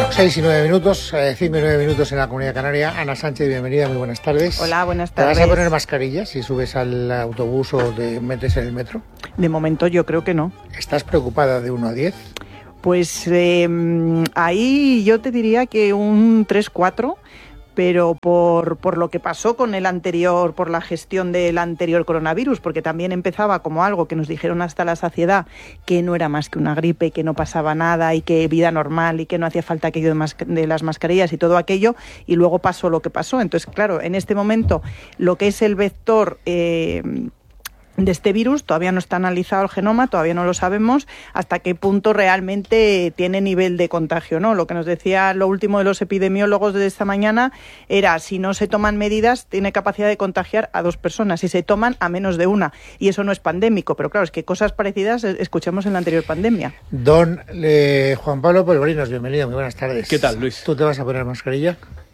6:09, 5:09 en la Comunidad Canaria. Ana Sánchez, bienvenida, muy buenas tardes. Hola, buenas tardes. ¿Te vas a poner mascarilla si subes al autobús o te metes en el metro? De momento yo creo que no. ¿Estás preocupada de 1 a 10? Pues ahí yo te diría que un 3-4, pero por lo que pasó con el anterior, por la gestión del anterior coronavirus, porque también empezaba como algo que nos dijeron hasta la saciedad, que no era más que una gripe, que no pasaba nada y que vida normal y que no hacía falta aquello de las mascarillas y todo aquello, y luego pasó lo que pasó. Entonces, claro, en este momento lo que es el vector de este virus todavía no está analizado el genoma, todavía no lo sabemos hasta qué punto realmente tiene nivel de contagio, ¿no? Lo que nos decía lo último de los epidemiólogos de esta mañana era, si no se toman medidas, tiene capacidad de contagiar a 2 personas, si se toman a menos de 1, y eso no es pandémico, pero claro, es que cosas parecidas escuchamos en la anterior pandemia. Don Juan Pablo Polvorinos, bienvenido, muy buenas tardes. ¿Qué tal, Luis? ¿Tú te vas a poner mascarilla?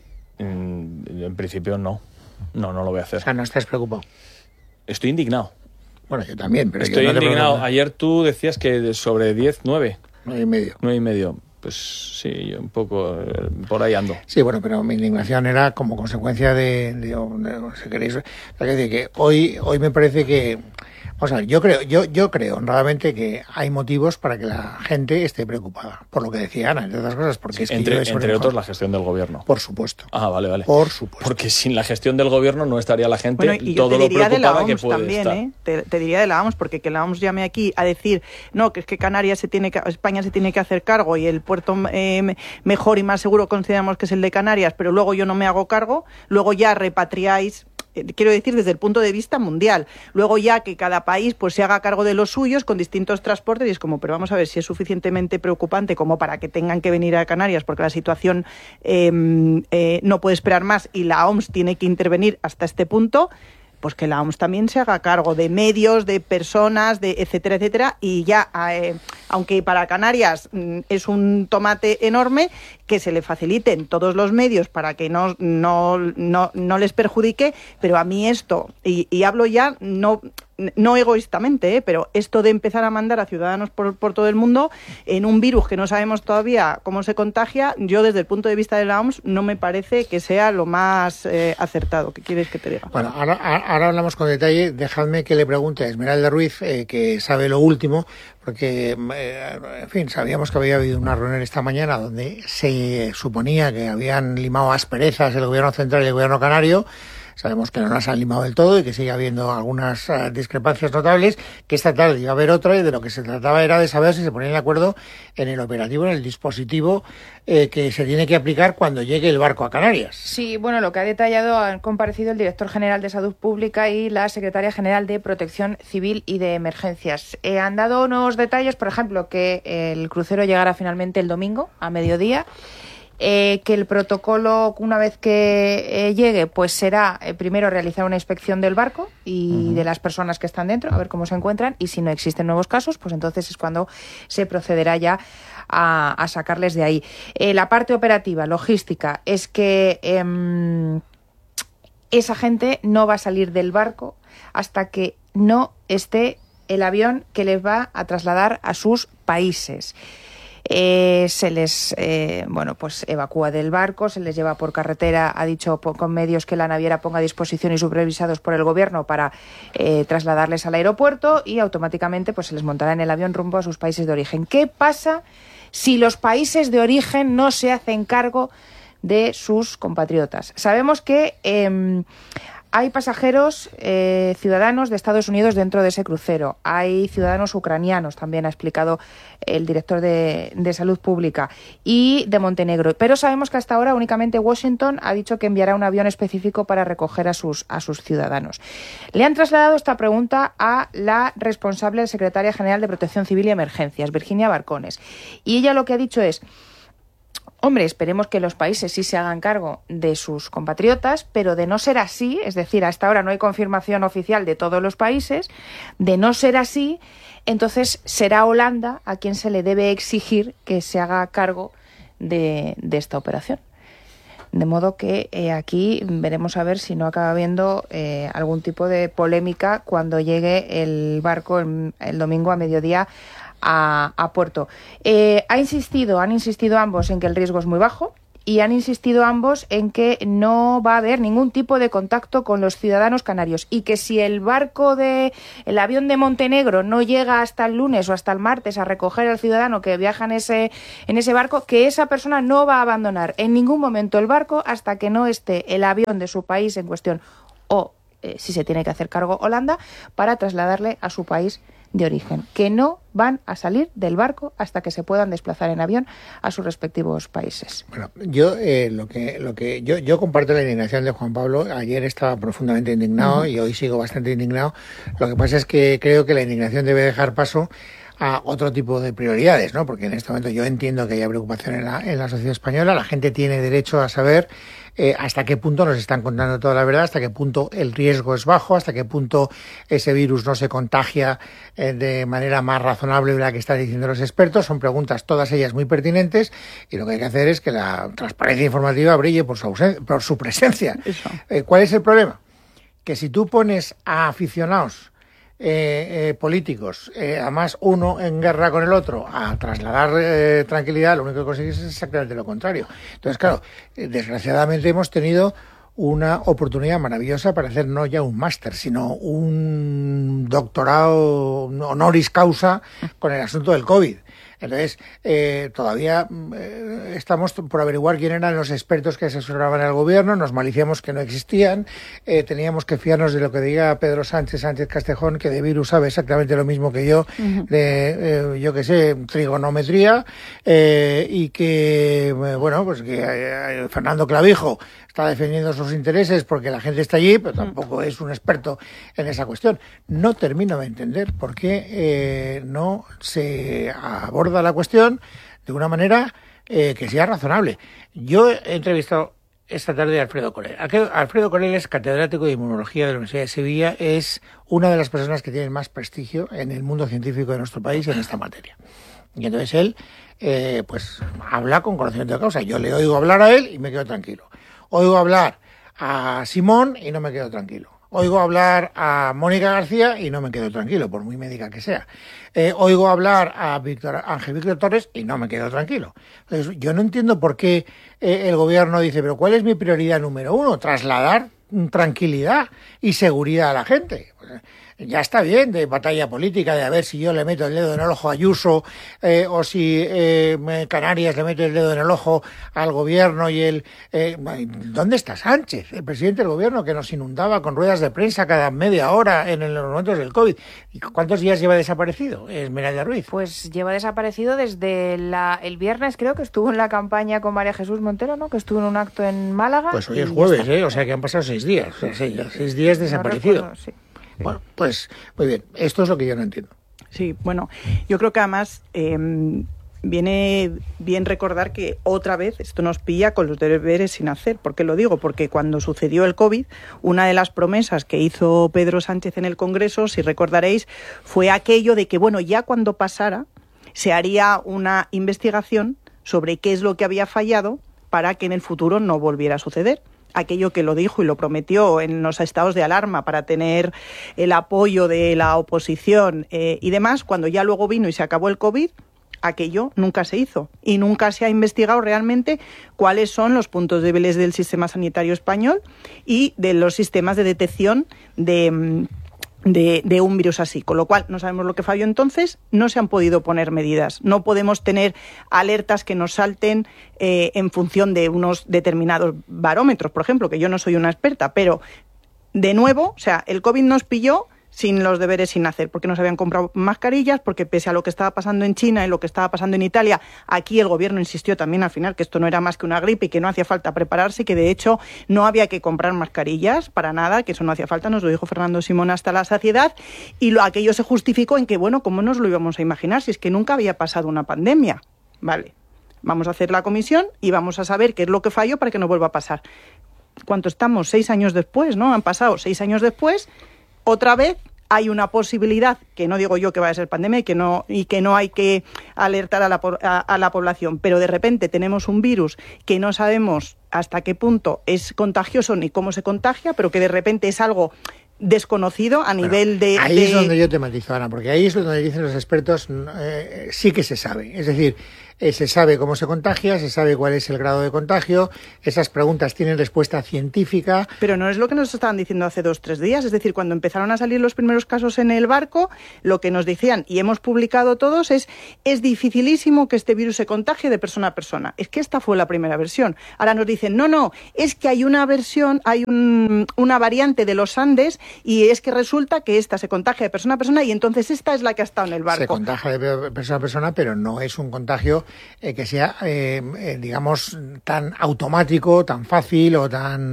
En principio no lo voy a hacer. O sea, ¿no estás preocupado? Estoy indignado. Bueno, yo también, pero estoy yo no indignado. Ayer tú decías que sobre 10, 9. 9,5. 9,5. Pues sí, yo un poco por ahí ando. Sí, bueno, pero mi indignación era como consecuencia de si queréis, decir que hoy me parece que, vamos a ver, yo creo honradamente que hay motivos para que la gente esté preocupada, por lo que decía Ana, entre otras cosas, porque sí, es que entre otros la gestión del gobierno. Por supuesto. Ah, vale. Por supuesto. Porque sin la gestión del gobierno no estaría la gente bueno, y todo lo preocupada que puede también, estar. Te diría de la OMS, porque que la OMS llame aquí a decir, no, que es que España se tiene que hacer cargo y el puerto mejor y más seguro consideramos que es el de Canarias, pero luego yo no me hago cargo, luego ya repatriáis, quiero decir desde el punto de vista mundial, luego ya que cada país pues se haga cargo de los suyos con distintos transportes, y es como, pero vamos a ver si es suficientemente preocupante como para que tengan que venir a Canarias, porque la situación no puede esperar más y la OMS tiene que intervenir hasta este punto. Pues que la OMS también se haga cargo de medios, de personas, de etcétera, y ya, aunque para Canarias es un tomate enorme, que se le faciliten todos los medios para que no les perjudique, pero a mí esto, y hablo ya no egoístamente, pero esto de empezar a mandar a ciudadanos por todo el mundo en un virus que no sabemos todavía cómo se contagia, yo desde el punto de vista de la OMS no me parece que sea lo más acertado. ¿Qué quieres que te diga? Bueno, ahora hablamos con detalle. Dejadme que le pregunte a Esmeralda Ruiz, que sabe lo último, porque, en fin, sabíamos que había habido una reunión esta mañana donde se suponía que habían limado asperezas el gobierno central y el gobierno canario. Sabemos que no las han limado del todo y que sigue habiendo algunas discrepancias notables, que esta tarde iba a haber otra, y de lo que se trataba era de saber si se ponían de acuerdo en el operativo, en el dispositivo que se tiene que aplicar cuando llegue el barco a Canarias. Sí, bueno, lo que ha detallado, han comparecido el director general de Salud Pública y la secretaria general de Protección Civil y de Emergencias. Han dado nuevos detalles, por ejemplo, que el crucero llegará finalmente el domingo a mediodía. Que el protocolo, una vez que llegue, pues será primero realizar una inspección del barco y de las personas que están dentro, a ver cómo se encuentran, y si no existen nuevos casos, pues entonces es cuando se procederá ya a sacarles de ahí. La parte operativa, logística, es que esa gente no va a salir del barco hasta que no esté el avión que les va a trasladar a sus países. Se les pues evacúa del barco, se les lleva por carretera, ha dicho con medios que la naviera ponga a disposición y supervisados por el gobierno para trasladarles al aeropuerto, y automáticamente pues se les montará en el avión rumbo a sus países de origen. ¿Qué pasa si los países de origen no se hacen cargo de sus compatriotas? Sabemos que hay pasajeros ciudadanos de Estados Unidos dentro de ese crucero. Hay ciudadanos ucranianos, también ha explicado el director de Salud Pública, y de Montenegro. Pero sabemos que hasta ahora únicamente Washington ha dicho que enviará un avión específico para recoger a sus ciudadanos. Le han trasladado esta pregunta a la responsable secretaria general de Protección Civil y Emergencias, Virginia Barcones. Y ella lo que ha dicho es: hombre, esperemos que los países sí se hagan cargo de sus compatriotas, pero de no ser así, es decir, hasta ahora no hay confirmación oficial de todos los países, de no ser así, entonces será Holanda a quien se le debe exigir que se haga cargo de esta operación. De modo que aquí veremos a ver si no acaba habiendo algún tipo de polémica cuando llegue el barco el domingo a mediodía a puerto. Han insistido ambos en que el riesgo es muy bajo. Y han insistido ambos en que no va a haber ningún tipo de contacto con los ciudadanos canarios y que si el avión de Montenegro no llega hasta el lunes o hasta el martes a recoger al ciudadano que viaja en ese barco, que esa persona no va a abandonar en ningún momento el barco hasta que no esté el avión de su país en cuestión o, si se tiene que hacer cargo, Holanda, para trasladarle a su país de origen, que no van a salir del barco hasta que se puedan desplazar en avión a sus respectivos países. Bueno, yo comparto la indignación de Juan Pablo. Ayer estaba profundamente indignado y hoy sigo bastante indignado. Lo que pasa es que creo que la indignación debe dejar paso a otro tipo de prioridades, ¿no? Porque en este momento yo entiendo que haya preocupación en la sociedad española. La gente tiene derecho a saber hasta qué punto nos están contando toda la verdad, hasta qué punto el riesgo es bajo, hasta qué punto ese virus no se contagia de manera más razonable de la que están diciendo los expertos. Son preguntas, todas ellas muy pertinentes, y lo que hay que hacer es que la transparencia informativa brille por su presencia. ¿Cuál es el problema? Que si tú pones a aficionados políticos, además uno en guerra con el otro, a trasladar tranquilidad, lo único que consigues es exactamente lo contrario. Entonces, claro, desgraciadamente hemos tenido una oportunidad maravillosa para hacer no ya un máster, sino un doctorado honoris causa con el asunto del COVID. Entonces, todavía estamos por averiguar quién eran los expertos que asesoraban al gobierno, nos maliciamos que no existían, teníamos que fiarnos de lo que diga Pedro Sánchez Castejón, que de virus sabe exactamente lo mismo que yo, de, yo qué sé, trigonometría, y que, bueno, pues que Fernando Clavijo está defendiendo sus intereses porque la gente está allí, pero tampoco es un experto en esa cuestión. No termino de entender por qué no se aborda la cuestión de una manera que sea razonable. Yo he entrevistado esta tarde a Alfredo Corel. Alfredo Corel es catedrático de Inmunología de la Universidad de Sevilla, es una de las personas que tienen más prestigio en el mundo científico de nuestro país en esta materia. Y entonces él pues habla con conocimiento de causa. Yo le oigo hablar a él y me quedo tranquilo. Oigo hablar a Simón y no me quedo tranquilo. Oigo hablar a Mónica García y no me quedo tranquilo, por muy médica que sea. Oigo hablar a Ángel Víctor Torres y no me quedo tranquilo. Entonces, yo no entiendo por qué el gobierno dice, pero ¿cuál es mi prioridad número uno? Trasladar tranquilidad y seguridad a la gente. Ya está bien de batalla política, de a ver si yo le meto el dedo en el ojo a Ayuso o si Canarias le mete el dedo en el ojo al gobierno y ¿dónde está Sánchez, el presidente del gobierno, que nos inundaba con ruedas de prensa cada media hora en los momentos del COVID? ¿Y cuántos días lleva desaparecido Esmeralda Ruiz? Pues lleva desaparecido desde el viernes, creo que estuvo en la campaña con María Jesús Montero, ¿no? Que estuvo en un acto en Málaga. Pues hoy es jueves, o sea que han pasado 6 días. O sea, 6 días desaparecido. No recuerdo, sí. Bueno, pues muy bien, esto es lo que yo no entiendo. Sí, bueno, yo creo que además viene bien recordar que otra vez esto nos pilla con los deberes sin hacer. ¿Por qué lo digo? Porque cuando sucedió el COVID, una de las promesas que hizo Pedro Sánchez en el Congreso, si recordaréis, fue aquello de que, bueno, ya cuando pasara se haría una investigación sobre qué es lo que había fallado para que en el futuro no volviera a suceder. Aquello que lo dijo y lo prometió en los estados de alarma para tener el apoyo de la oposición y demás, cuando ya luego vino y se acabó el COVID, aquello nunca se hizo y nunca se ha investigado realmente cuáles son los puntos débiles del sistema sanitario español y de los sistemas de detección de un virus así, con lo cual no sabemos lo que falló entonces, no se han podido poner medidas, no podemos tener alertas que nos salten en función de unos determinados barómetros, por ejemplo, que yo no soy una experta, pero de nuevo, o sea, el COVID nos pilló sin los deberes sin hacer, porque no se habían comprado mascarillas, porque pese a lo que estaba pasando en China y lo que estaba pasando en Italia, aquí el gobierno insistió también al final que esto no era más que una gripe y que no hacía falta prepararse, que de hecho no había que comprar mascarillas para nada, que eso no hacía falta, nos lo dijo Fernando Simón hasta la saciedad, y aquello se justificó en que, bueno, ¿cómo nos lo íbamos a imaginar si es que nunca había pasado una pandemia? Vale, vamos a hacer la comisión y vamos a saber qué es lo que falló para que no vuelva a pasar. ¿Cuánto estamos? 6 años después, ¿no? Han pasado 6 años después. Otra vez hay una posibilidad, que no digo yo que vaya a ser pandemia y que no hay que alertar a la población, pero de repente tenemos un virus que no sabemos hasta qué punto es contagioso ni cómo se contagia, pero que de repente es algo desconocido a nivel de... Ahí es donde yo te matizo, Ana, porque ahí es donde dicen los expertos, sí que se sabe. Es decir, se sabe cómo se contagia, se sabe cuál es el grado de contagio, esas preguntas tienen respuesta científica. Pero no es lo que nos estaban diciendo hace 2-3 días, es decir, cuando empezaron a salir los primeros casos en el barco, lo que nos decían, y hemos publicado todos, es dificilísimo que este virus se contagie de persona a persona. Es que esta fue la primera versión. Ahora nos dicen, no, es que hay una versión, hay una variante de los Andes, y es que resulta que esta se contagia de persona a persona, y entonces esta es la que ha estado en el barco. Se contagia de persona a persona, pero no es un contagio que sea, digamos, tan automático, tan fácil o tan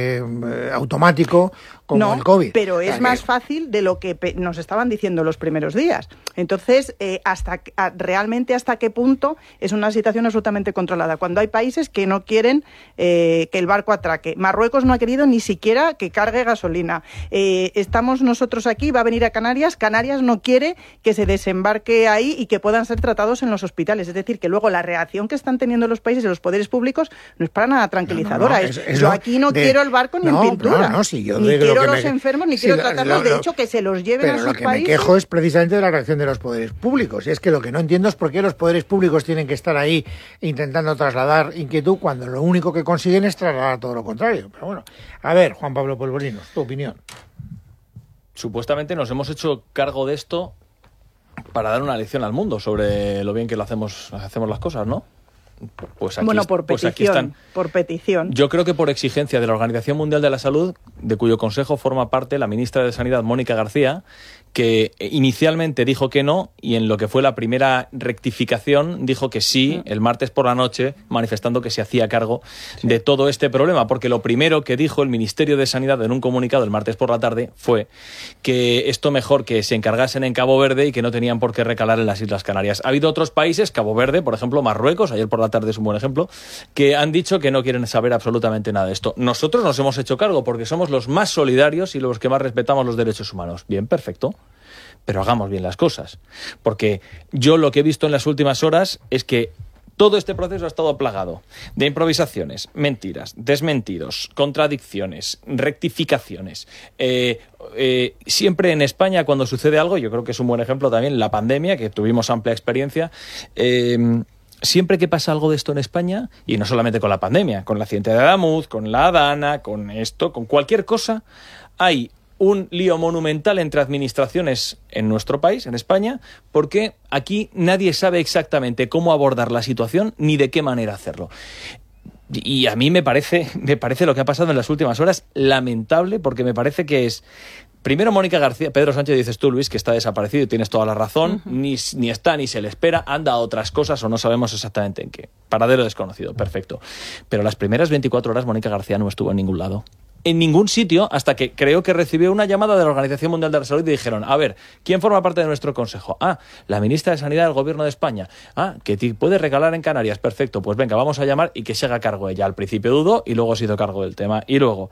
automático como el COVID. Pero es más fácil de lo que nos estaban diciendo los primeros días. Entonces, realmente hasta qué punto es una situación absolutamente controlada. Cuando hay países que no quieren que el barco atraque. Marruecos no ha querido ni siquiera que cargue gasolina. Estamos nosotros aquí, va a venir a Canarias. Canarias no quiere que se desembarque ahí y que puedan ser tratados en los hospitales. Es decir, que luego la reacción que están teniendo los países y los poderes públicos no es para nada tranquilizadora. Yo aquí no quiero el barco ni en pintura. Si yo ni quiero los enfermos, ni quiero tratarlos. De hecho, que se los lleven a sus países. Pero lo que me quejo es precisamente de la reacción de los poderes públicos. Y es que lo que no entiendo es por qué los poderes públicos tienen que estar ahí intentando trasladar inquietud cuando lo único que consiguen es trasladar todo lo contrario. Pero bueno, a ver, Juan Pablo Polvorinos, tu opinión. Supuestamente nos hemos hecho cargo de esto para dar una lección al mundo sobre lo bien que lo hacemos las cosas, ¿no? Pues aquí, por petición, aquí están. Por petición. Yo creo que por exigencia de la Organización Mundial de la Salud, de cuyo consejo forma parte la ministra de Sanidad, Mónica García, que inicialmente dijo que no, y en lo que fue la primera rectificación dijo que sí el martes por la noche, manifestando que se hacía cargo de todo este problema, porque lo primero que dijo el Ministerio de Sanidad en un comunicado el martes por la tarde fue que esto mejor que se encargasen en Cabo Verde y que no tenían por qué recalar en las Islas Canarias. Ha habido otros países, Cabo Verde, por ejemplo, Marruecos, ayer por la tarde es un buen ejemplo, que han dicho que no quieren saber absolutamente nada de esto. Nosotros nos hemos hecho cargo porque somos los más solidarios y los que más respetamos los derechos humanos. Bien, perfecto. Pero hagamos bien las cosas. Porque yo lo que he visto en las últimas horas es que todo este proceso ha estado plagado de improvisaciones, mentiras, desmentidos, contradicciones, rectificaciones. Siempre en España, cuando sucede algo, yo creo que es un buen ejemplo también la pandemia, que tuvimos amplia experiencia. Siempre que pasa algo de esto en España, y no solamente con la pandemia, con el accidente de Adamuz, con la Adana, con esto, con cualquier cosa, hay un lío monumental entre administraciones en nuestro país, en España, porque aquí nadie sabe exactamente cómo abordar la situación ni de qué manera hacerlo. Y a mí me parece lo que ha pasado en las últimas horas lamentable, porque me parece que es... Primero Mónica García, Pedro Sánchez, dices tú, Luis, que está desaparecido y tienes toda la razón, ni está ni se le espera, anda a otras cosas o no sabemos exactamente en qué. Paradero desconocido, perfecto. Pero las primeras 24 horas Mónica García no estuvo en ningún lado. En ningún sitio, hasta que creo que recibió una llamada de la Organización Mundial de la Salud y dijeron, a ver, ¿quién forma parte de nuestro consejo? La ministra de Sanidad del Gobierno de España. Que puede recalar en Canarias, perfecto, pues venga, vamos a llamar y que se haga cargo ella. Al principio dudó y luego se hizo cargo del tema. Y luego...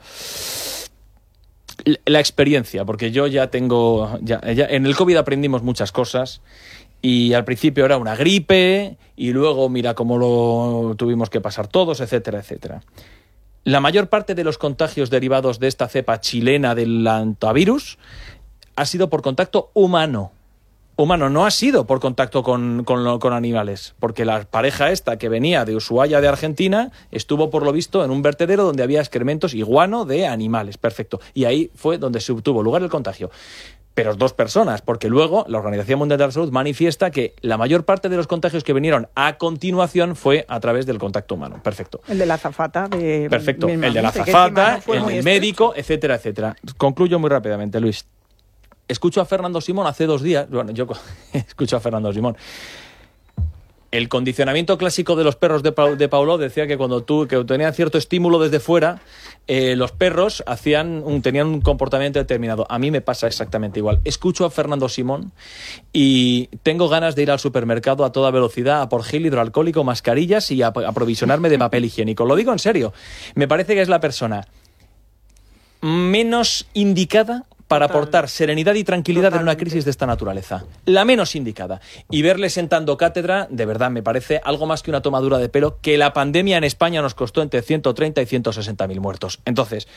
la experiencia, porque yo ya tengo... ya en el COVID aprendimos muchas cosas y al principio era una gripe y luego mira cómo lo tuvimos que pasar todos, etcétera, etcétera. La mayor parte de los contagios derivados de esta cepa chilena del hantavirus ha sido por contacto humano. No ha sido por contacto con animales, porque la pareja esta que venía de Ushuaia de Argentina estuvo por lo visto en un vertedero donde había excrementos y guano de animales, perfecto, y ahí fue donde se tuvo lugar el contagio. Pero 2 personas, porque luego la Organización Mundial de la Salud manifiesta que la mayor parte de los contagios que vinieron a continuación fue a través del contacto humano, perfecto. El de la azafata. Perfecto, el de la azafata, el del médico, etcétera, etcétera. Concluyo muy rápidamente, Luis. Escucho a Fernando Simón hace 2 días, yo escucho a Fernando Simón. El condicionamiento clásico de los perros de Paulo decía que cuando que tenían cierto estímulo desde fuera, los perros tenían un comportamiento determinado. A mí me pasa exactamente igual. Escucho a Fernando Simón y tengo ganas de ir al supermercado a toda velocidad a por gel hidroalcohólico, mascarillas y a aprovisionarme de papel higiénico. Lo digo en serio. Me parece que es la persona menos indicada para aportar serenidad y tranquilidad en una crisis de esta naturaleza. La menos indicada. Y verle sentando cátedra, de verdad, me parece algo más que una tomadura de pelo, que la pandemia en España nos costó entre 130 y 160.000 muertos. Entonces,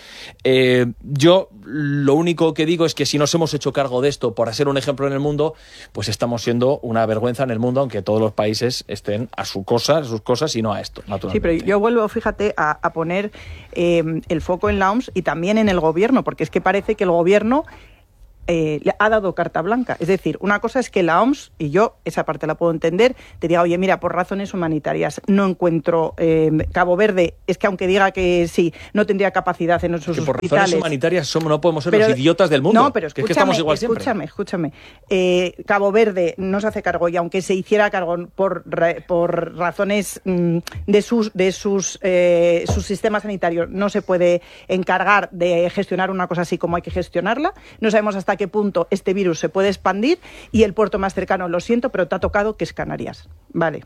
yo lo único que digo es que si nos hemos hecho cargo de esto para ser un ejemplo en el mundo, pues estamos siendo una vergüenza en el mundo, aunque todos los países estén a sus cosas y no a esto, naturalmente. Sí, pero yo vuelvo, fíjate, a poner el foco en la OMS y también en el gobierno, porque es que parece que el gobierno le ha dado carta blanca. Es decir, una cosa es que la OMS, y yo esa parte la puedo entender, te diga, oye, mira, por razones humanitarias no encuentro Cabo Verde, es que aunque diga que sí, no tendría capacidad en esos hospitales. Por razones humanitarias no podemos ser los idiotas del mundo. No, pero escúchame, que estamos igual siempre. Escúchame. Cabo Verde no se hace cargo, y aunque se hiciera cargo por razones de sus sistemas sanitarios, no se puede encargar de gestionar una cosa así como hay que gestionarla. No sabemos hasta qué punto este virus se puede expandir, y el puerto más cercano, lo siento, pero te ha tocado, que es Canarias. Vale.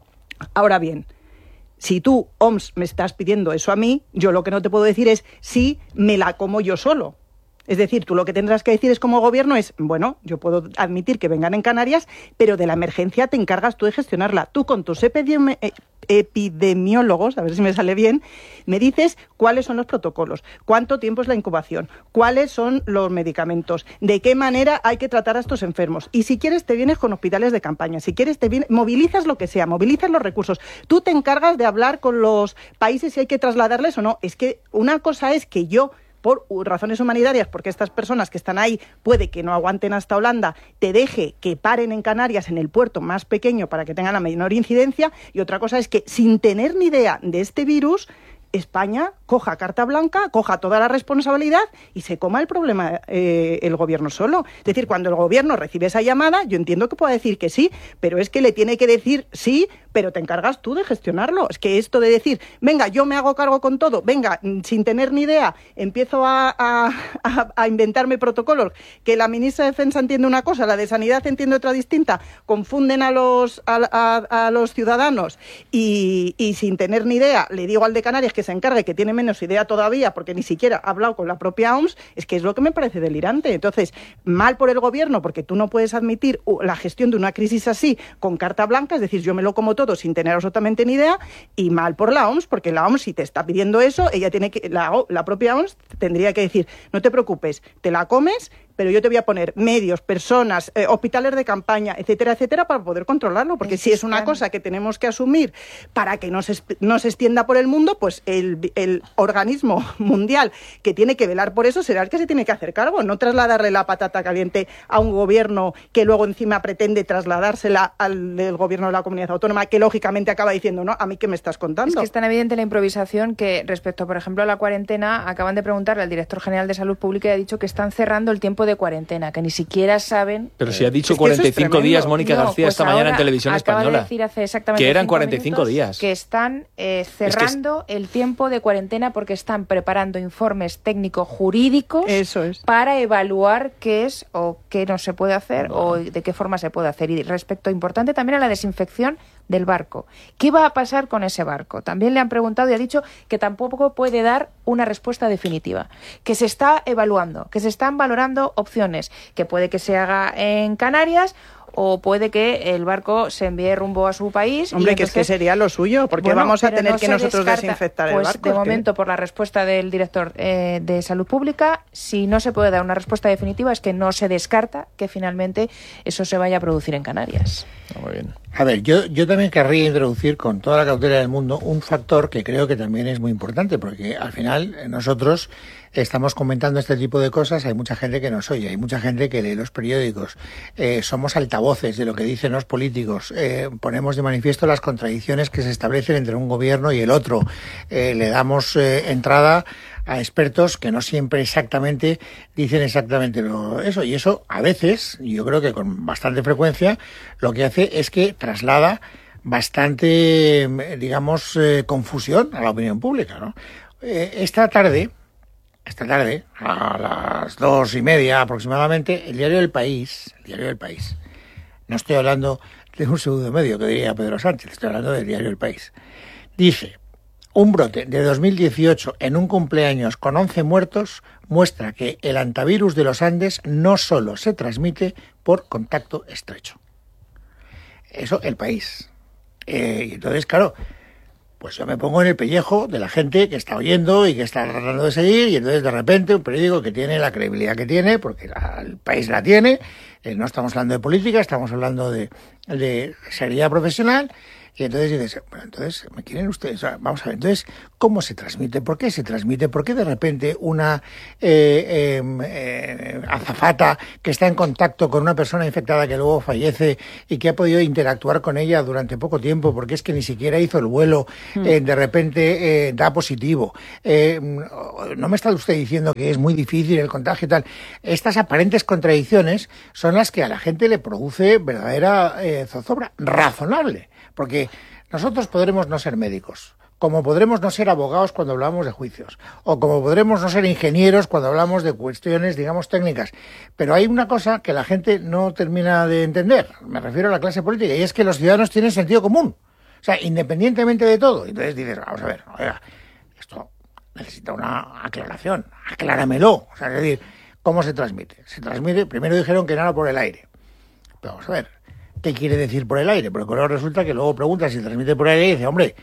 Ahora bien, si tú, OMS, me estás pidiendo eso a mí, yo lo que no te puedo decir es si me la como yo solo. Es decir, tú lo que tendrás que decir es, como gobierno, es, bueno, yo puedo admitir que vengan en Canarias, pero de la emergencia te encargas tú de gestionarla. Tú con tus epidemiólogos, a ver si me sale bien, me dices cuáles son los protocolos, cuánto tiempo es la incubación, cuáles son los medicamentos, de qué manera hay que tratar a estos enfermos. Y si quieres te vienes con hospitales de campaña, si quieres movilizas lo que sea, movilizas los recursos. Tú te encargas de hablar con los países si hay que trasladarles o no. Es que una cosa es que yo, por razones humanitarias, porque estas personas que están ahí puede que no aguanten hasta Holanda, te deje que paren en Canarias, en el puerto más pequeño, para que tengan la menor incidencia, y otra cosa es que, sin tener ni idea de este virus, España coja carta blanca, coja toda la responsabilidad y se coma el problema el gobierno solo. Es decir, cuando el gobierno recibe esa llamada, yo entiendo que pueda decir que sí, pero es que le tiene que decir sí, pero te encargas tú de gestionarlo. Es que esto de decir, venga, yo me hago cargo con todo, venga, sin tener ni idea, empiezo a inventarme protocolos, que la ministra de Defensa entiende una cosa, la de Sanidad entiende otra distinta, confunden a los ciudadanos y sin tener ni idea, le digo al de Canarias que se encargue, que tiene menos idea todavía, porque ni siquiera ha hablado con la propia OMS, es que es lo que me parece delirante. Entonces, mal por el gobierno, porque tú no puedes admitir la gestión de una crisis así con carta blanca, es decir, yo me lo como todo sin tener absolutamente ni idea, y mal por la OMS, porque la OMS, si te está pidiendo eso, ella tiene que, la propia OMS tendría que decir, no te preocupes, te la comes, pero yo te voy a poner medios, personas, hospitales de campaña, etcétera, etcétera, para poder controlarlo, porque si es una cosa que tenemos que asumir para que no se extienda por el mundo, pues el organismo mundial que tiene que velar por eso será el que se tiene que hacer cargo, no trasladarle la patata caliente a un gobierno que luego encima pretende trasladársela al del gobierno de la comunidad autónoma, que lógicamente acaba diciendo, no, a mí qué me estás contando. Es que es tan evidente la improvisación que respecto, por ejemplo, a la cuarentena, acaban de preguntarle al director general de Salud Pública y ha dicho que están cerrando el tiempo de cuarentena, que ni siquiera saben... Pero si ha dicho 45 días Mónica García esta mañana en Televisión Española. Acaba de decir hace exactamente que eran 45 días. Que están cerrando el tiempo de cuarentena porque están preparando informes técnico-jurídicos para evaluar qué es o qué no se puede hacer o de qué forma se puede hacer. Y respecto, importante también, a la desinfección del barco. ¿Qué va a pasar con ese barco? También le han preguntado y ha dicho que tampoco puede dar una respuesta definitiva, que se está evaluando, que se están valorando opciones, que puede que se haga en Canarias o puede que el barco se envíe rumbo a su país. Hombre, y entonces, que es que sería lo suyo, porque vamos a tener que nosotros desinfectar el barco. De momento, por la respuesta del director de Salud Pública, si no se puede dar una respuesta definitiva, es que no se descarta que finalmente eso se vaya a producir en Canarias. Muy bien. A ver, yo también querría introducir, con toda la cautela del mundo, un factor que creo que también es muy importante, porque al final nosotros estamos comentando este tipo de cosas, hay mucha gente que nos oye, hay mucha gente que lee los periódicos, somos altavoces de lo que dicen los políticos, ponemos de manifiesto las contradicciones que se establecen entre un gobierno y el otro, le damos entrada a expertos que no siempre exactamente dicen exactamente eso, y eso a veces, y yo creo que con bastante frecuencia, lo que hace es que traslada bastante, digamos, confusión a la opinión pública, ¿no? Esta tarde, a las 2:30 aproximadamente, el diario El País, no estoy hablando de un pseudomedio que diría Pedro Sánchez, estoy hablando del diario El País, dice: un brote de 2018 en un cumpleaños con 11 muertos muestra que el hantavirus de los Andes no solo se transmite por contacto estrecho. Eso, el país. Y entonces, claro, pues yo me pongo en el pellejo de la gente que está oyendo y que está tratando de seguir, y entonces de repente un periódico que tiene la credibilidad que tiene, porque el país la tiene, no estamos hablando de política, estamos hablando de seriedad profesional. Y entonces dices, bueno, entonces, ¿me quieren ustedes? O sea, vamos a ver, entonces, ¿cómo se transmite? ¿Por qué se transmite? ¿Por qué de repente una azafata que está en contacto con una persona infectada que luego fallece y que ha podido interactuar con ella durante poco tiempo, porque es que ni siquiera hizo el vuelo, de repente da positivo? ¿No me está usted diciendo que es muy difícil el contagio y tal? Estas aparentes contradicciones son las que a la gente le produce verdadera zozobra razonable. Porque nosotros podremos no ser médicos, como podremos no ser abogados cuando hablamos de juicios, o como podremos no ser ingenieros cuando hablamos de cuestiones, digamos, técnicas. Pero hay una cosa que la gente no termina de entender, me refiero a la clase política, y es que los ciudadanos tienen sentido común. O sea, independientemente de todo. Entonces dices, vamos a ver, oiga, esto necesita una aclaración, acláramelo. O sea, es decir, ¿cómo se transmite? Se transmite, primero dijeron que no era por el aire. Pero vamos a ver, ¿qué quiere decir por el aire? Porque luego resulta que luego preguntas si transmite por el aire y dice, hombre,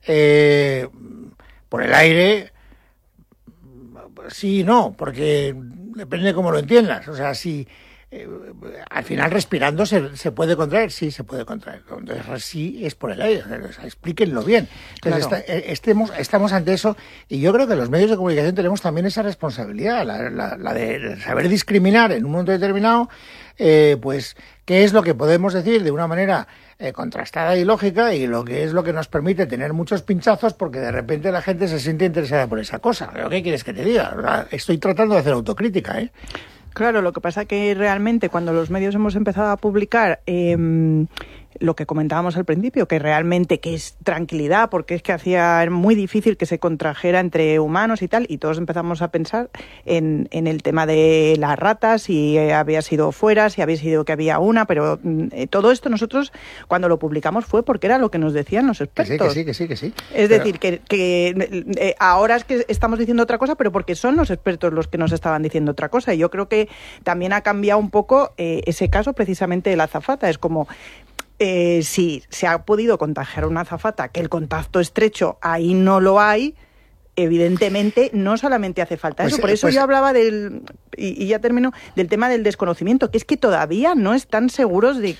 por el aire, sí y no, porque depende de cómo lo entiendas. O sea, si al final respirando se puede contraer, sí se puede contraer. Entonces sí es por el aire, o sea, explíquenlo bien. Entonces claro. Estamos ante eso, y yo creo que los medios de comunicación tenemos también esa responsabilidad, la de saber discriminar en un momento determinado, pues qué es lo que podemos decir de una manera contrastada y lógica, y lo que es lo que nos permite tener muchos pinchazos porque de repente la gente se siente interesada por esa cosa. ¿Pero qué quieres que te diga? O sea, estoy tratando de hacer autocrítica, ¿eh? Claro, lo que pasa que realmente cuando los medios hemos empezado a publicar lo que comentábamos al principio, que realmente que es tranquilidad, porque es que hacía muy difícil que se contrajera entre humanos y tal, y todos empezamos a pensar en el tema de las ratas, si había sido fuera, si había sido que había una, pero todo esto nosotros cuando lo publicamos fue porque era lo que nos decían los expertos. Que sí. Es decir, que ahora es que estamos diciendo otra cosa, pero porque son los expertos los que nos estaban diciendo otra cosa, y yo creo que también ha cambiado un poco ese caso precisamente de la azafata. Es como si se ha podido contagiar a una azafata, que el contacto estrecho ahí no lo hay, evidentemente no solamente hace falta eso. Por eso yo hablaba y ya termino, del tema del desconocimiento, que es que todavía no están seguros del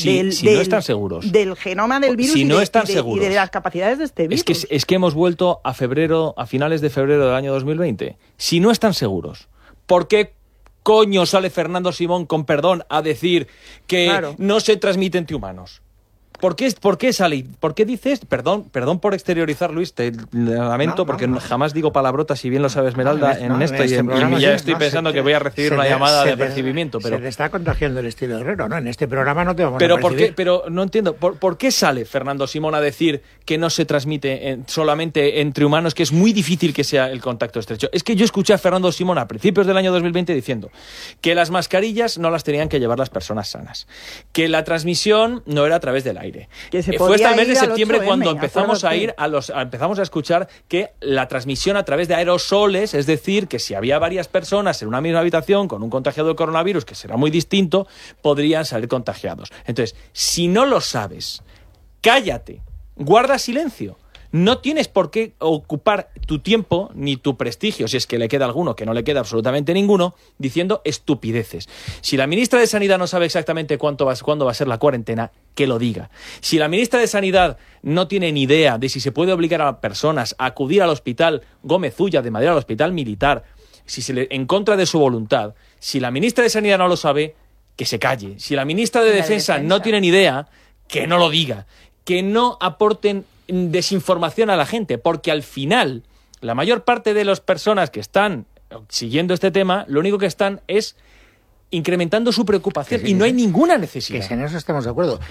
genoma del virus y de las capacidades de este virus. Es que hemos vuelto a finales de febrero del año 2020. Si no están seguros, ¿por qué coño sale Fernando Simón, con perdón, a decir que no se transmite entre humanos? ¿Por qué sale? ¿Por qué dices? Perdón por exteriorizar, Luis, te lamento, porque jamás digo palabrotas, si bien lo sabe Esmeralda, en esto, y ya estoy pensando que voy a recibir una llamada de apercibimiento. Pero se te está contagiando el estilo Herrero, ¿no? En este programa no te vamos a percibir. Pero no entiendo, ¿por qué sale Fernando Simón a decir que no se transmite solamente entre humanos, que es muy difícil que sea el contacto estrecho? Es que yo escuché a Fernando Simón a principios del año 2020 diciendo que las mascarillas no las tenían que llevar las personas sanas, que la transmisión no era a través del aire. Fue hasta el mes de septiembre cuando empezamos empezamos a escuchar que la transmisión a través de aerosoles, es decir, que si había varias personas en una misma habitación con un contagiado de coronavirus, que será muy distinto, podrían salir contagiados. Entonces, si no lo sabes, cállate, guarda silencio. No tienes por qué ocupar tu tiempo ni tu prestigio, si es que le queda alguno, que no le queda absolutamente ninguno, diciendo estupideces. Si la ministra de Sanidad no sabe exactamente cuándo va a ser la cuarentena, que lo diga. Si la ministra de Sanidad no tiene ni idea de si se puede obligar a personas a acudir al hospital Gómez Ulla de Madrid, al hospital militar, en contra de su voluntad, si la ministra de Sanidad no lo sabe, que se calle. Si la ministra de Defensa no tiene ni idea, que no lo diga. Que no aporten desinformación a la gente, porque al final la mayor parte de las personas que están siguiendo este tema, lo único que están es incrementando su preocupación, y no hay ninguna necesidad. Que en eso estamos de acuerdo.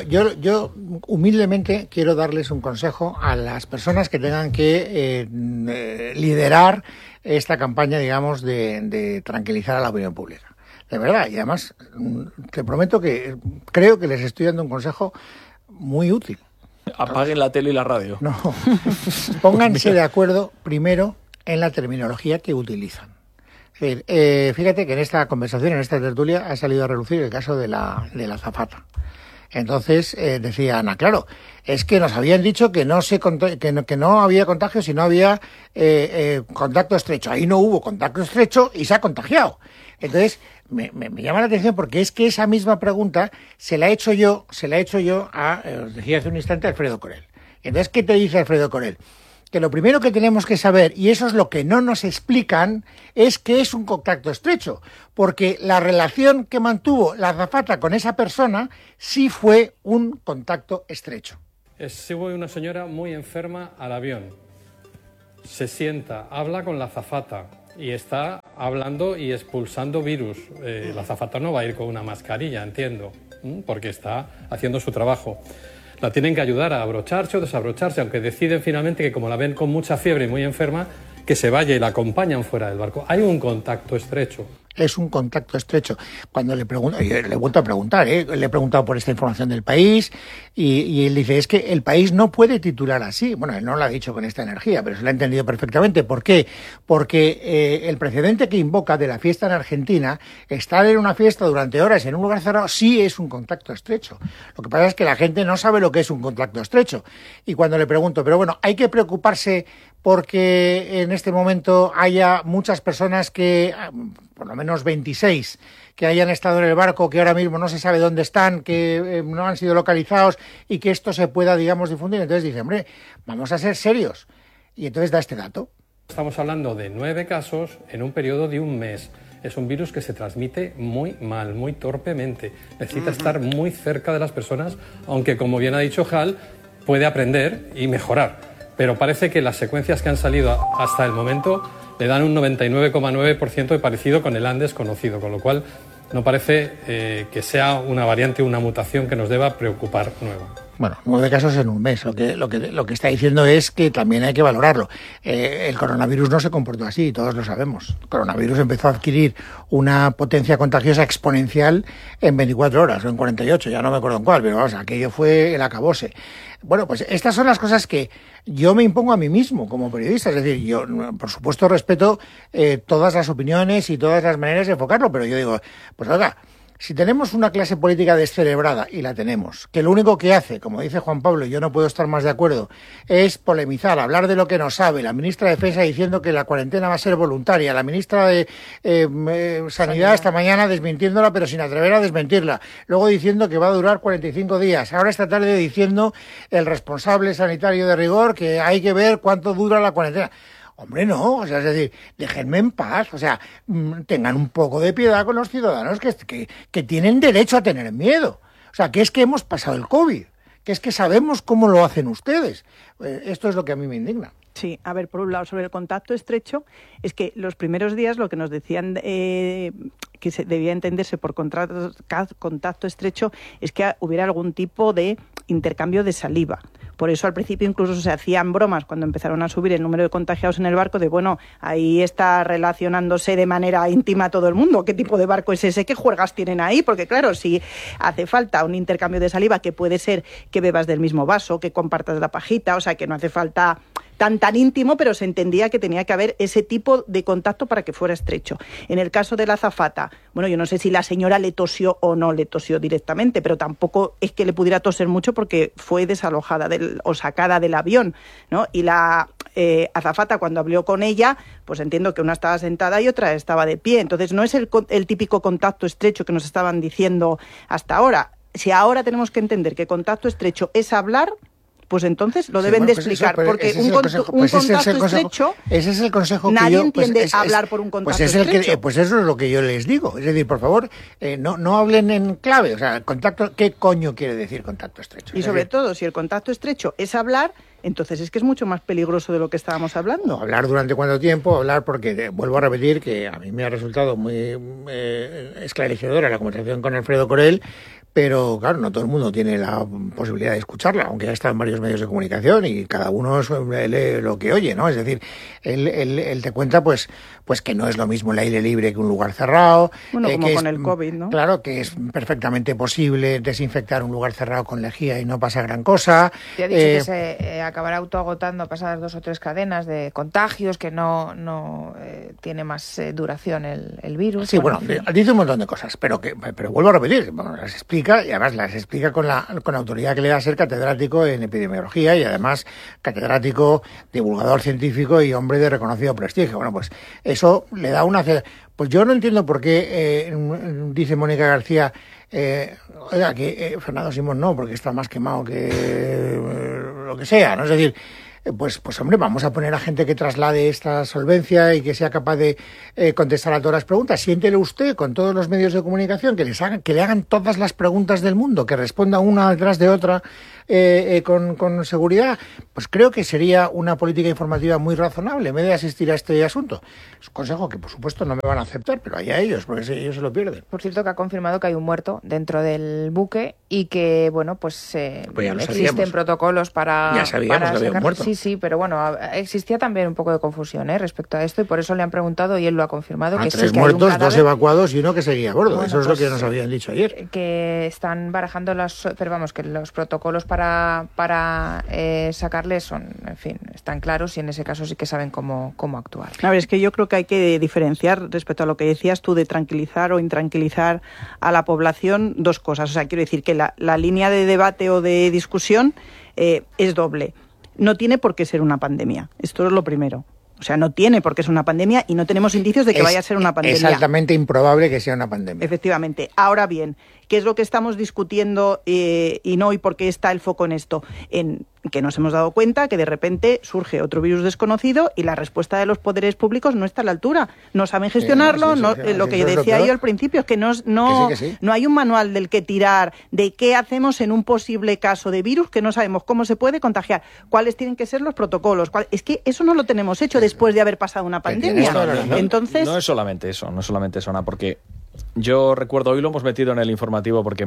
Yo humildemente quiero darles un consejo a las personas que tengan que liderar esta campaña, digamos, de tranquilizar a la opinión pública. De verdad, y además te prometo que creo que les estoy dando un consejo muy útil. Apaguen la tele y la radio. No, pónganse de acuerdo primero en la terminología que utilizan. Es decir, fíjate que en esta conversación, en esta tertulia, ha salido a relucir el caso de la azafata. Entonces decía Ana, claro, es que nos habían dicho que que no había contagio si no había contacto estrecho. Ahí no hubo contacto estrecho y se ha contagiado. Entonces me llama la atención porque es que esa misma pregunta se la he hecho yo a, os decía hace un instante, a Alfredo Corel. Entonces, ¿qué te dice Alfredo Corel? Que lo primero que tenemos que saber, y eso es lo que no nos explican, es qué es un contacto estrecho, porque la relación que mantuvo la azafata con esa persona sí fue un contacto estrecho. Sube una señora muy enferma al avión, se sienta, habla con la azafata y está hablando y expulsando virus. La azafata no va a ir con una mascarilla, entiendo, porque está haciendo su trabajo. La tienen que ayudar a abrocharse o desabrocharse, aunque deciden finalmente que como la ven con mucha fiebre y muy enferma, que se vaya y la acompañan fuera del barco. Hay un contacto estrecho. Es un contacto estrecho. Cuando le pregunto, le he vuelto a preguntar, le he preguntado por esta información del País y él dice, es que el País no puede titular así. Bueno, él no lo ha dicho con esta energía, pero se lo ha entendido perfectamente. ¿Por qué? Porque el precedente que invoca de la fiesta en Argentina, estar en una fiesta durante horas en un lugar cerrado, sí es un contacto estrecho. Lo que pasa es que la gente no sabe lo que es un contacto estrecho. Y cuando le pregunto, pero bueno, hay que preocuparse porque en este momento haya muchas personas que, por lo menos 26, que hayan estado en el barco, que ahora mismo no se sabe dónde están, que no han sido localizados y que esto se pueda, digamos, difundir. Entonces dice, hombre, vamos a ser serios. Y entonces da este dato. Estamos hablando de 9 casos en un periodo de un mes. Es un virus que se transmite muy mal, muy torpemente. Necesita estar muy cerca de las personas, aunque, como bien ha dicho Hal, puede aprender y mejorar. Pero parece que las secuencias que han salido hasta el momento le dan un 99,9% de parecido con el Andes conocido, con lo cual no parece que sea una variante, una mutación que nos deba preocupar nueva. Bueno, 9 casos en un mes. Lo que está diciendo es que también hay que valorarlo. El coronavirus no se comportó así, todos lo sabemos. El coronavirus empezó a adquirir una potencia contagiosa exponencial en 24 horas o en 48, ya no me acuerdo en cuál, pero vamos, aquello fue el acabose. Bueno, pues estas son las cosas que yo me impongo a mí mismo como periodista. Es decir, yo, por supuesto, respeto todas las opiniones y todas las maneras de enfocarlo, pero yo digo, pues oiga, si tenemos una clase política descerebrada, y la tenemos, que lo único que hace, como dice Juan Pablo, y yo no puedo estar más de acuerdo, es polemizar, hablar de lo que no sabe, la ministra de Defensa diciendo que la cuarentena va a ser voluntaria, la ministra de Sanidad esta mañana desmintiéndola, pero sin atrever a desmentirla, luego diciendo que va a durar 45 días, ahora esta tarde diciendo el responsable sanitario de rigor que hay que ver cuánto dura la cuarentena. Hombre, no, o sea, es decir, déjenme en paz, o sea, tengan un poco de piedad con los ciudadanos que tienen derecho a tener miedo. O sea, que es que hemos pasado el COVID, que es que sabemos cómo lo hacen ustedes. Esto es lo que a mí me indigna. Sí, a ver, por un lado, sobre el contacto estrecho, es que los primeros días lo que nos decían que se debía entenderse por contacto estrecho es que hubiera algún tipo de intercambio de saliva. Por eso al principio incluso se hacían bromas cuando empezaron a subir el número de contagiados en el barco de, bueno, ahí está relacionándose de manera íntima todo el mundo. ¿Qué tipo de barco es ese? ¿Qué juergas tienen ahí? Porque claro, si hace falta un intercambio de saliva, que puede ser que bebas del mismo vaso, que compartas la pajita, o sea, que no hace falta tan íntimo, pero se entendía que tenía que haber ese tipo de contacto para que fuera estrecho. En el caso de la azafata, bueno, yo no sé si la señora le tosió o no le tosió directamente, pero tampoco es que le pudiera toser mucho porque fue desalojada o sacada del avión, ¿no? Y la azafata, cuando habló con ella, pues entiendo que una estaba sentada y otra estaba de pie. Entonces no es el típico contacto estrecho que nos estaban diciendo hasta ahora. Si ahora tenemos que entender que contacto estrecho es hablar, pues entonces lo deben de explicar, porque un contacto estrecho, ese es el consejo que nadie yo, entiende hablar por un contacto estrecho. Pues eso es lo que yo les digo. Es decir, por favor, no hablen en clave. O sea, contacto, ¿qué coño quiere decir contacto estrecho? Y sobre todo, si el contacto estrecho es hablar, entonces es que es mucho más peligroso de lo que estábamos hablando. No, hablar durante cuánto tiempo, hablar porque, vuelvo a repetir, que a mí me ha resultado muy esclarecedora la conversación con Alfredo Corel, pero claro, no todo el mundo tiene la posibilidad de escucharla, aunque ya está en varios medios de comunicación y cada uno lee lo que oye, ¿no? Es decir, él te cuenta pues que no es lo mismo el aire libre que un lugar cerrado. Bueno, como que con el COVID, ¿no? Claro, que es perfectamente posible desinfectar un lugar cerrado con lejía y no pasa gran cosa. Te ha dicho que se acabará autoagotando pasadas 2 o 3 cadenas de contagios, que no tiene más duración el virus. Sí, bueno, dice un montón de cosas, pero vuelvo a repetir, bueno, las explica y además las explica con la autoridad que le da a ser catedrático en epidemiología y además catedrático, divulgador científico y hombre de reconocido prestigio. Bueno, pues eso le da una... Pues yo no entiendo por qué, dice Mónica García, oiga, que Fernando Simón no, porque está más quemado que lo que sea, ¿no? Es decir, pues hombre, vamos a poner a gente que traslade esta solvencia y que sea capaz de contestar a todas las preguntas. Siéntele usted con todos los medios de comunicación que le hagan todas las preguntas del mundo, que responda una detrás de otra con seguridad. Pues creo que sería una política informativa muy razonable en vez de asistir a este asunto. Es un consejo que por supuesto no me van a aceptar, pero allá ellos, porque ellos se lo pierden. Por cierto, que ha confirmado que hay un muerto dentro del buque y que, bueno, pues existen protocolos para... Ya sabíamos que había un muerto. Sí, pero bueno, existía también un poco de confusión respecto a esto y por eso le han preguntado y él lo ha confirmado. Que 3 sí, que muertos, hay un cadáver, 2 evacuados y uno que seguía a bordo. Bueno, eso es pues, lo que nos habían dicho ayer. Que están barajando pero vamos, que los protocolos para sacarles son, en fin, están claros y en ese caso sí que saben cómo actuar. A ver, es que yo creo que hay que diferenciar respecto a lo que decías tú de tranquilizar o intranquilizar a la población 2 cosas. O sea, quiero decir que la línea de debate o de discusión es doble. No tiene por qué ser una pandemia. Esto es lo primero. O sea, no tiene por qué ser una pandemia y no tenemos indicios de que vaya a ser una pandemia. Es altamente improbable que sea una pandemia. Efectivamente. Ahora bien, ¿qué es lo que estamos discutiendo y por qué está el foco en esto? En que nos hemos dado cuenta que de repente surge otro virus desconocido y la respuesta de los poderes públicos no está a la altura. No saben gestionarlo. Lo que decía yo al principio es que no hay un manual del que tirar de qué hacemos en un posible caso de virus que no sabemos cómo se puede contagiar, cuáles tienen que ser los protocolos. Es que eso no lo tenemos hecho después de haber pasado una pandemia. Entonces, no es solamente eso, Ana, porque yo recuerdo, hoy lo hemos metido en el informativo porque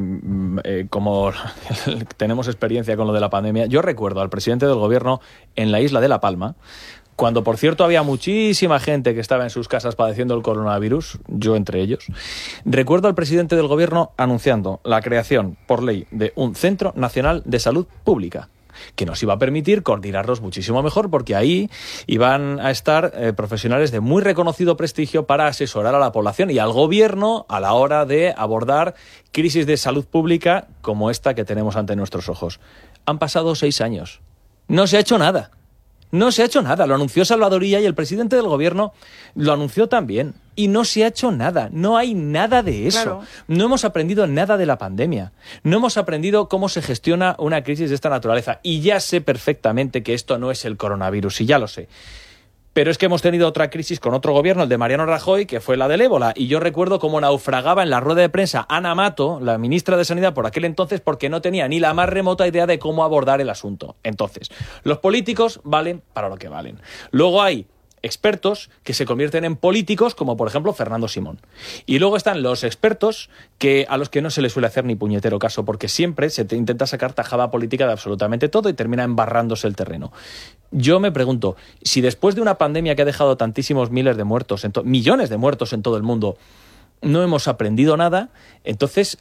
como tenemos experiencia con lo de la pandemia, yo recuerdo al presidente del gobierno en la isla de La Palma, cuando por cierto había muchísima gente que estaba en sus casas padeciendo el coronavirus, yo entre ellos. Recuerdo al presidente del gobierno anunciando la creación por ley de un Centro Nacional de Salud Pública, que nos iba a permitir coordinarnos muchísimo mejor, porque ahí iban a estar profesionales de muy reconocido prestigio para asesorar a la población y al gobierno a la hora de abordar crisis de salud pública como esta que tenemos ante nuestros ojos. Han pasado 6 años. No se ha hecho nada. No se ha hecho nada. Lo anunció Salvador Illa y el presidente del gobierno lo anunció también. Y no se ha hecho nada. No hay nada de eso. Claro. No hemos aprendido nada de la pandemia. No hemos aprendido cómo se gestiona una crisis de esta naturaleza. Y ya sé perfectamente que esto no es el coronavirus, y ya lo sé. Pero es que hemos tenido otra crisis con otro gobierno, el de Mariano Rajoy, que fue la del ébola. Y yo recuerdo cómo naufragaba en la rueda de prensa Ana Mato, la ministra de Sanidad por aquel entonces, porque no tenía ni la más remota idea de cómo abordar el asunto. Entonces, los políticos valen para lo que valen. Luego hay expertos que se convierten en políticos, como por ejemplo Fernando Simón. Y luego están los expertos a los que no se les suele hacer ni puñetero caso, porque siempre se intenta sacar tajada política de absolutamente todo y termina embarrándose el terreno. Yo me pregunto, si después de una pandemia que ha dejado tantísimos miles de muertos, millones de muertos en todo el mundo, no hemos aprendido nada, entonces,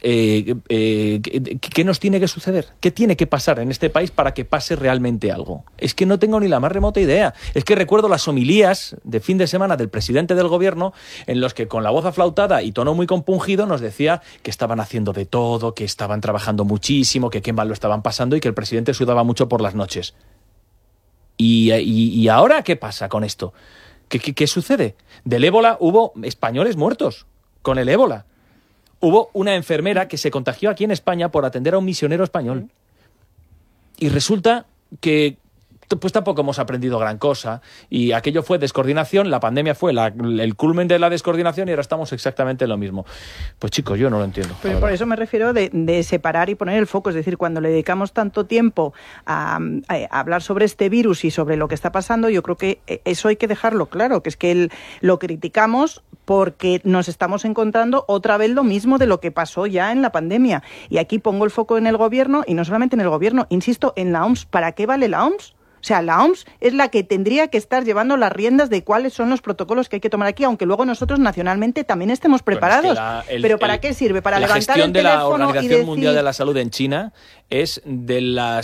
¿qué nos tiene que suceder? ¿Qué tiene que pasar en este país para que pase realmente algo? Es que no tengo ni la más remota idea. Es que recuerdo las homilías de fin de semana del presidente del gobierno en los que con la voz aflautada y tono muy compungido nos decía que estaban haciendo de todo, que estaban trabajando muchísimo, que qué mal lo estaban pasando y que el presidente sudaba mucho por las noches. ¿Y ahora qué pasa con esto? ¿Qué sucede? Del ébola hubo españoles muertos. Con el ébola. Hubo una enfermera que se contagió aquí en España por atender a un misionero español. Y resulta que pues tampoco hemos aprendido gran cosa, y aquello fue descoordinación, la pandemia fue el culmen de la descoordinación y ahora estamos exactamente en lo mismo. Pues chicos, yo no lo entiendo. Pero por eso me refiero de separar y poner el foco, es decir, cuando le dedicamos tanto tiempo a hablar sobre este virus y sobre lo que está pasando, yo creo que eso hay que dejarlo claro, que es que lo criticamos porque nos estamos encontrando otra vez lo mismo de lo que pasó ya en la pandemia. Y aquí pongo el foco en el gobierno, y no solamente en el gobierno, insisto, en la OMS. ¿Para qué vale la OMS? O sea, la OMS es la que tendría que estar llevando las riendas de cuáles son los protocolos que hay que tomar aquí, aunque luego nosotros nacionalmente también estemos preparados. Pero ¿para qué sirve? ¿Para levantar el teléfono y decir...? La gestión de la Organización Mundial de la Salud en China es de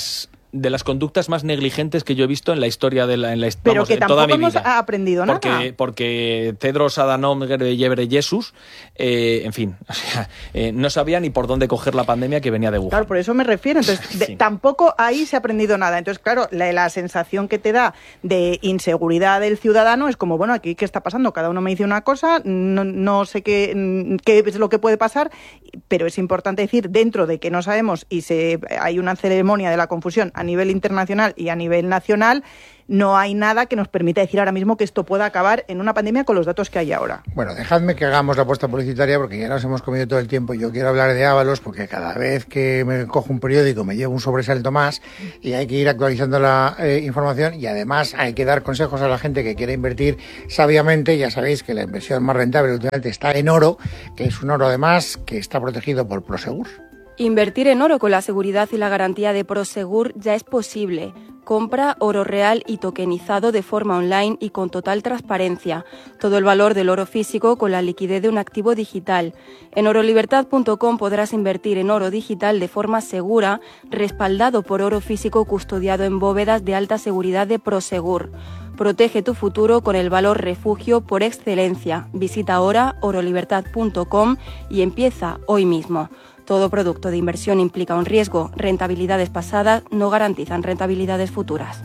las conductas más negligentes que yo he visto en la historia de pero que en toda mi vida. Tampoco hemos aprendido nada. Porque Tedros Adhanom Ghebreyesus, en fin, o sea, no sabía ni por dónde coger la pandemia que venía de Wuhan. Claro, por eso me refiero. Entonces, sí. Tampoco ahí se ha aprendido nada. Entonces, claro, la sensación que te da de inseguridad del ciudadano es como, bueno, aquí ¿qué está pasando? Cada uno me dice una cosa, no sé qué es lo que puede pasar, pero es importante decir, dentro de que no sabemos y hay una ceremonia de la confusión a nivel internacional y a nivel nacional, no hay nada que nos permita decir ahora mismo que esto pueda acabar en una pandemia con los datos que hay ahora. Bueno, dejadme que hagamos la apuesta publicitaria porque ya nos hemos comido todo el tiempo. Yo quiero hablar de Ábalos porque cada vez que me cojo un periódico me llevo un sobresalto más y hay que ir actualizando la información, y además hay que dar consejos a la gente que quiere invertir sabiamente. Ya sabéis que la inversión más rentable últimamente está en oro, que es un oro además que está protegido por Prosegur. Invertir en oro con la seguridad y la garantía de Prosegur ya es posible. Compra oro real y tokenizado de forma online y con total transparencia. Todo el valor del oro físico con la liquidez de un activo digital. En orolibertad.com podrás invertir en oro digital de forma segura, respaldado por oro físico custodiado en bóvedas de alta seguridad de Prosegur. Protege tu futuro con el valor refugio por excelencia. Visita ahora orolibertad.com y empieza hoy mismo. Todo producto de inversión implica un riesgo. Rentabilidades pasadas no garantizan rentabilidades futuras.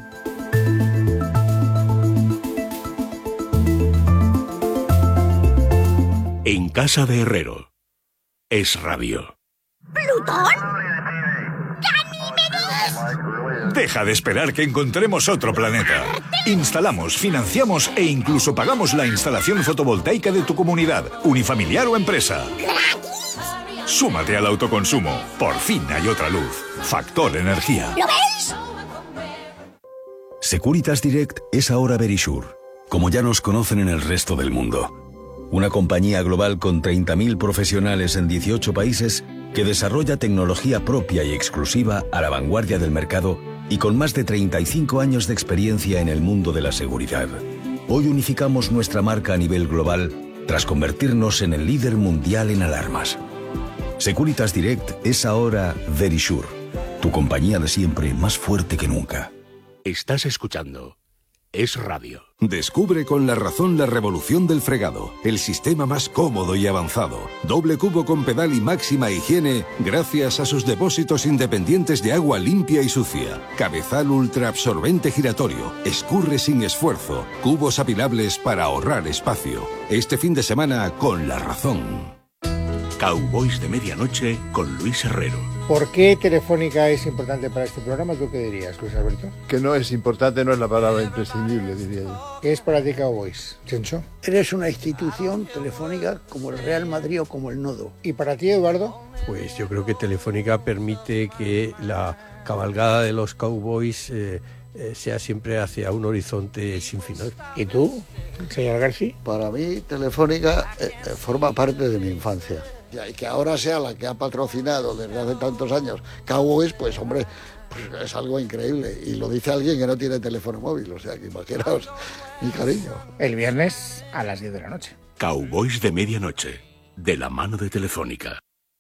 En casa de Herrero. Es Radio. ¿Plutón? ¡Ganímedes! Deja de esperar que encontremos otro planeta. Instalamos, financiamos e incluso pagamos la instalación fotovoltaica de tu comunidad, unifamiliar o empresa. Súmate al autoconsumo. Por fin hay otra luz. Factor Energía. ¿Lo veis? Securitas Direct es ahora Verisure, como ya nos conocen en el resto del mundo. Una compañía global con 30.000 profesionales en 18 países que desarrolla tecnología propia y exclusiva a la vanguardia del mercado y con más de 35 años de experiencia en el mundo de la seguridad. Hoy unificamos nuestra marca a nivel global tras convertirnos en el líder mundial en alarmas. Securitas Direct es ahora Verisure, tu compañía de siempre más fuerte que nunca. Estás escuchando Es Radio. Descubre con La Razón la revolución del fregado, el sistema más cómodo y avanzado. Doble cubo con pedal y máxima higiene gracias a sus depósitos independientes de agua limpia y sucia. Cabezal ultra absorbente giratorio, escurre sin esfuerzo, cubos apilables para ahorrar espacio. Este fin de semana con La Razón. Cowboys de Medianoche con Luis Herrero. ¿Por qué Telefónica es importante para este programa? ¿Tú qué dirías, Luis Alberto? Que no es importante, no es la palabra imprescindible, diría yo. ¿Qué es para ti Cowboys, Chencho? Eres una institución telefónica como el Real Madrid o como el Nodo. ¿Y para ti, Eduardo? Pues yo creo que Telefónica permite que la cabalgada de los Cowboys sea siempre hacia un horizonte sin final. ¿Y tú, señor García? Para mí, Telefónica forma parte de mi infancia. Y que ahora sea la que ha patrocinado desde hace tantos años Cowboys, pues hombre, pues es algo increíble. Y lo dice alguien que no tiene teléfono móvil, o sea que imaginaos mi cariño. El viernes a las 10 de la noche. Cowboys de Medianoche, de la mano de Telefónica.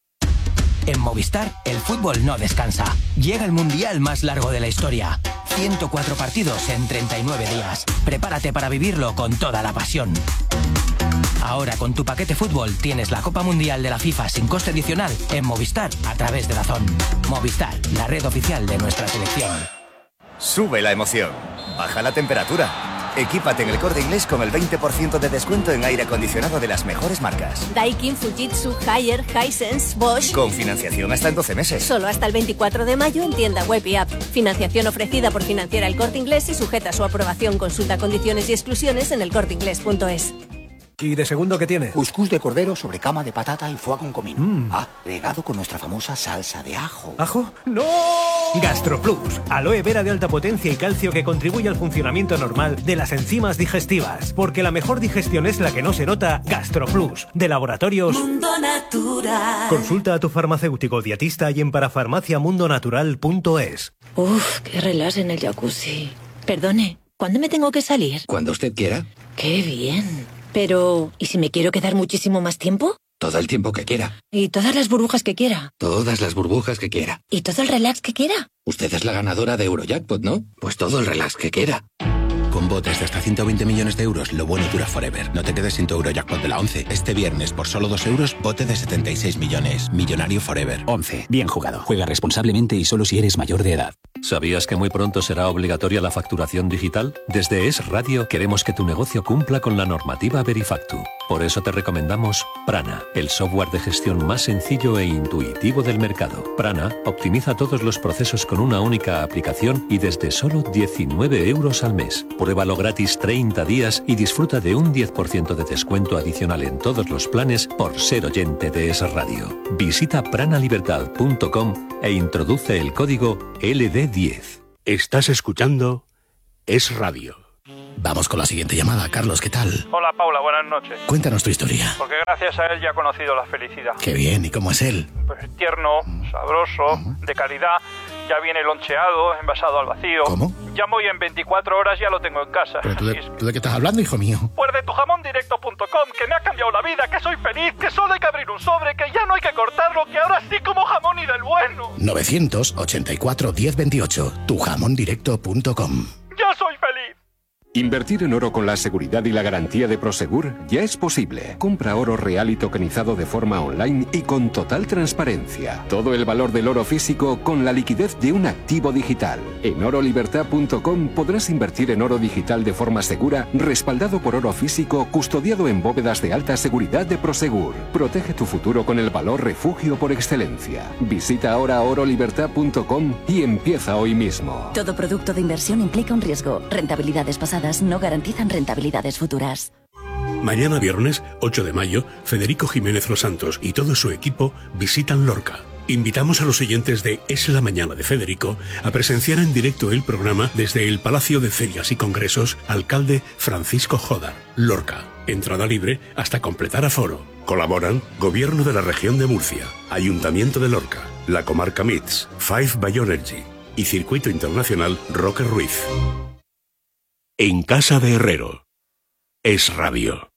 En Movistar, el fútbol no descansa. Llega el mundial más largo de la historia. 104 partidos en 39 días. Prepárate para vivirlo con toda la pasión. Ahora con tu paquete fútbol tienes la Copa Mundial de la FIFA sin coste adicional en Movistar a través de DAZN. Movistar, la red oficial de nuestra selección. Sube la emoción, baja la temperatura. Equípate en El Corte Inglés con el 20% de descuento en aire acondicionado de las mejores marcas. Daikin, Fujitsu, Haier, Hisense, Bosch. Con financiación hasta en 12 meses. Solo hasta el 24 de mayo en tienda web y app. Financiación ofrecida por Financiera El Corte Inglés y sujeta a su aprobación. Consulta condiciones y exclusiones en elcorteinglés.es. ¿Y de segundo qué tiene? Cuscús de cordero sobre cama de patata y foie con comino. Regado con nuestra famosa salsa de ajo. ¿Ajo? ¡No! GastroPlus, aloe vera de alta potencia y calcio que contribuye al funcionamiento normal de las enzimas digestivas. Porque la mejor digestión es la que no se nota. GastroPlus, de Laboratorios Mundo Natural. Consulta a tu farmacéutico dietista y en parafarmaciamundonatural.es. Uf, qué relax en el jacuzzi. Perdone, ¿cuándo me tengo que salir? Cuando usted quiera. Qué bien. Pero, ¿y si me quiero quedar muchísimo más tiempo? Todo el tiempo que quiera. ¿Y todas las burbujas que quiera? Todas las burbujas que quiera. ¿Y todo el relax que quiera? Usted es la ganadora de Eurojackpot, ¿no? Pues todo el relax que quiera. Con botes de hasta 120 millones de euros, lo bueno dura forever. No te quedes sin tu Eurojackpot de la 11. Este viernes, por solo 2 euros, bote de 76 millones. Millonario forever. 11. Bien jugado. Juega responsablemente y solo si eres mayor de edad. ¿Sabías que muy pronto será obligatoria la facturación digital? Desde Es Radio queremos que tu negocio cumpla con la normativa Verifactu. Por eso te recomendamos Prana, el software de gestión más sencillo e intuitivo del mercado. Prana optimiza todos los procesos con una única aplicación y desde solo 19 euros al mes. Pruébalo gratis 30 días y disfruta de un 10% de descuento adicional en todos los planes por ser oyente de Es Radio. Visita pranalibertad.com e introduce el código LD10. Estás escuchando Es Radio. Vamos con la siguiente llamada. Carlos, ¿qué tal? Hola, Paula, buenas noches. Cuéntanos tu historia. Porque gracias a él ya he conocido la felicidad. Qué bien, ¿y cómo es él? Pues tierno, sabroso, de calidad. Ya viene loncheado, envasado al vacío. ¿Cómo? Llamo y en 24 horas ya lo tengo en casa. ¿Pero tú de qué estás hablando, hijo mío? Pues de tujamondirecto.com, que me ha cambiado la vida, que soy feliz, que solo hay que abrir un sobre, que ya no hay que cortarlo, que ahora sí como jamón y del bueno. 984 1028, tujamondirecto.com. ¡Yo soy feliz! Invertir en oro con la seguridad y la garantía de Prosegur ya es posible. Compra oro real y tokenizado de forma online y con total transparencia. Todo el valor del oro físico con la liquidez de un activo digital. En orolibertad.com podrás invertir en oro digital de forma segura, respaldado por oro físico, custodiado en bóvedas de alta seguridad de Prosegur. Protege tu futuro con el valor refugio por excelencia. Visita ahora orolibertad.com y empieza hoy mismo. Todo producto de inversión implica un riesgo. Rentabilidades pasadas no garantizan rentabilidades futuras. Mañana viernes, 8 de mayo, Federico Jiménez Los Santos y todo su equipo visitan Lorca. Invitamos a los oyentes de Es la Mañana de Federico a presenciar en directo el programa desde el Palacio de Ferias y Congresos Alcalde Francisco Jodar, Lorca. Entrada libre hasta completar aforo. Colaboran Gobierno de la Región de Murcia, Ayuntamiento de Lorca, la Comarca MITS, Five Bioenergy y Circuito Internacional Roque Ruiz. En casa de Herrero. Es Radio.